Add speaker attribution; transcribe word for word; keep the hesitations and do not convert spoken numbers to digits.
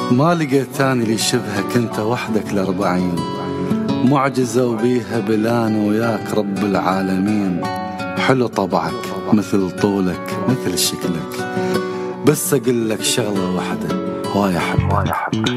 Speaker 1: ما لقيت تاني لي شبهك، انت وحدك الأربعين، معجزة وبيها بلان وياك رب العالمين. حلو طبعك مثل طولك مثل شكلك، بس أقول لك شغلة واحدة، هواي أحبك.